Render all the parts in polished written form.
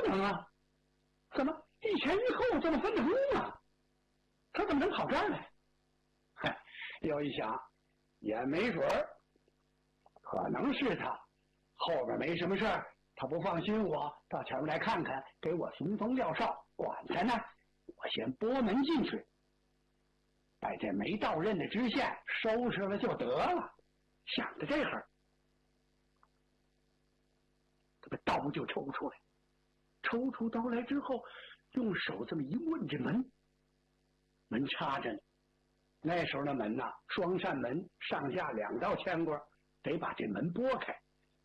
能啊！怎么一前一后这么分得出啊？他怎么能跑这儿来？嗨，又一想，也没准儿，可能是他后边没什么事儿，他不放心我，到前面来看看，给我寻风撂哨。管他呢，我先拨门进去，把这没到任的知县收拾了就得了。想到这会儿，这个刀就抽出来，抽出刀来之后，用手这么一问，这门插着呢。那时候的门呐，双扇门，上下2道牵挂，得把这门拨开。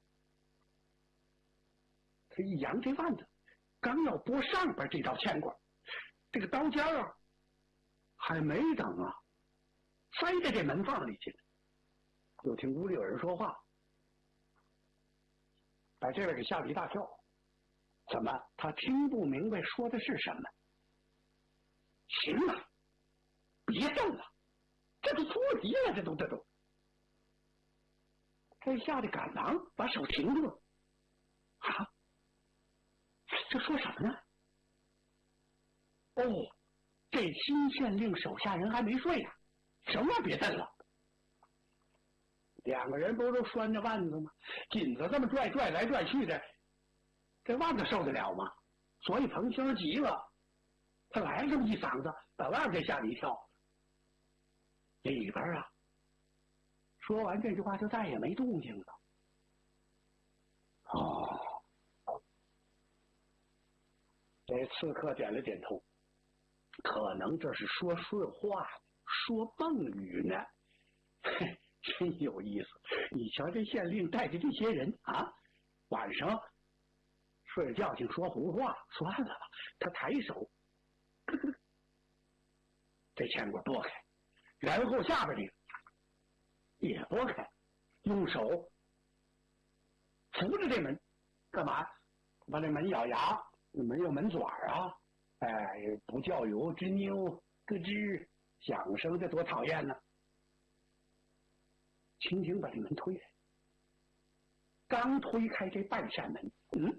他一扬这腕子，刚要拨上边这道牵挂，这个刀尖啊，还没等啊，塞在这门缝里去了。又听屋里有人说话，把这位给吓了一大跳。怎么他听不明白说的是什么？行了，别动了，这都脱离了，这都这吓得赶忙把手停住了。啊，这说什么呢？哦，这新县令手下人还没睡呀，什么别动了。2个人不是都拴着腕子吗？紧子这么拽来拽去的，这腕子受得了吗？所以彭青急了，他来了这么一嗓子，把腕子吓了一跳。里边啊，说完这句话就再也没动静了。哦，这刺客点了点头，可能这是说顺话，说梦语呢。嘿，真有意思！你瞧这县令带着这些人啊，晚上睡着觉净说胡话。算了吧，他抬手，这牵挂拨开，然后下边这个也拨开，用手扶着这门，干嘛？把这门咬牙，没有门爪啊！哎，不叫油吱妞咯吱响声，这多讨厌呢！轻轻把这门推开，刚推开这半扇门，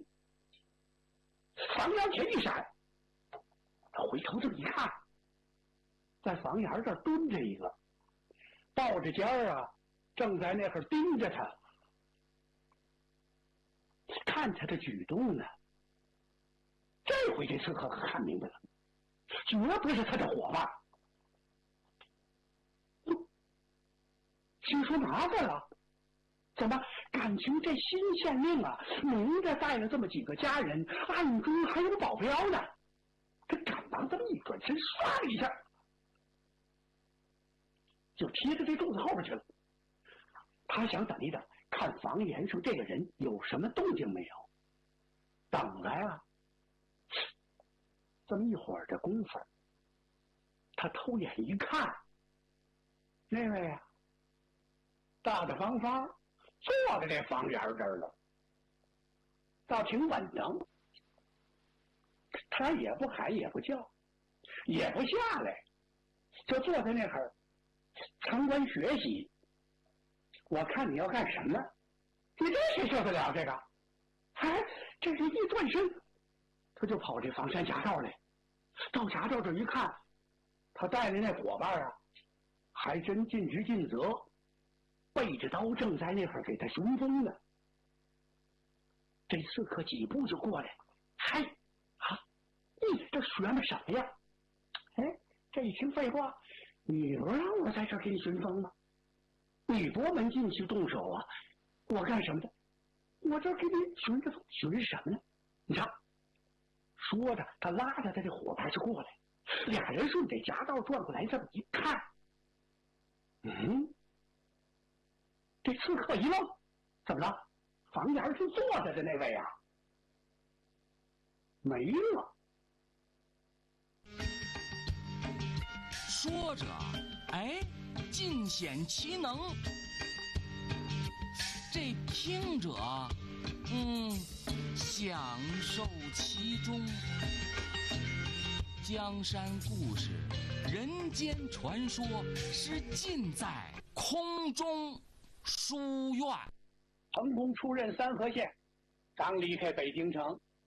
房檐前一闪，他回头这么一看，在房檐这儿蹲着一个，抱着尖儿啊，正在那会儿盯着他，看他的举动呢。这回这刺客可看明白了，绝不是他的伙伴。听说麻烦了，怎么感情这新县令啊，明着带了这么几个家人，暗中还有保镖呢？他赶忙这么一转身，唰一下就贴着这柱子后边去了。他想等一等，看房檐上这个人有什么动静没有。等来啊，这么一会儿的功夫，他偷眼一看，那位啊，大大方方坐在这房檐这儿了，倒挺稳当。他也不喊也不叫，也不下来，就坐在那儿参观学习。我看你要干什么？你这谁受得了这个？哎，这人一转身，他就跑这房山夹道来。到夹道这一看，他带的那伙伴啊，还真尽职尽责，背着刀正在那会儿给他寻风呢。这刺客几步就过来，嗨啊，你这学么什么呀？哎，这一听废话，你不让我在这儿给你寻风吗？你夺门进去动手啊，我干什么的？我这给你寻着风，寻什么呢？你瞧，说着他拉着他这伙伴就过来，俩人顺着夹道转过来，这么一看，这刺客一愣，怎么了？房檐上坐着的那位啊，没了。 说着，哎，尽显其能。这听者，享受其中。江山故事、人间传说是尽在空中书院。 横空出任三河县，刚离开北京城，